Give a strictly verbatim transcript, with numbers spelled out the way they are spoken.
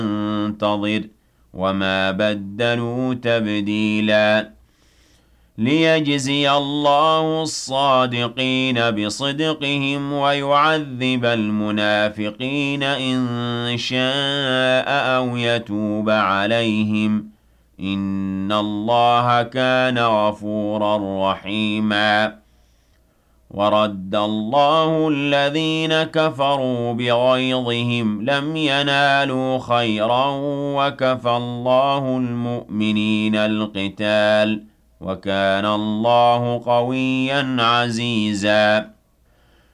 وانتظر وما بدلوا تبديلا ليجزي الله الصادقين بصدقهم ويعذب المنافقين إن شاء أو يتوب عليهم إن الله كان غفورا رحيما ورد الله الذين كفروا بغيظهم لم ينالوا خيرا وكفى الله المؤمنين القتال وكان الله قويا عزيزا